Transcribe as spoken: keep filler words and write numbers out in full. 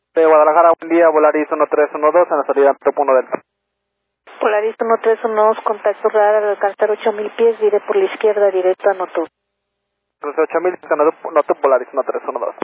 De Guadalajara, buen día, Volaris uno tres uno dos en la salida Metro uno Delta. Polaris uno tres uno dos, contacto radar al alcanzar ocho mil pies, diré por la izquierda, directo a Notu. ocho mil, no te Polaris uno tres uno dos.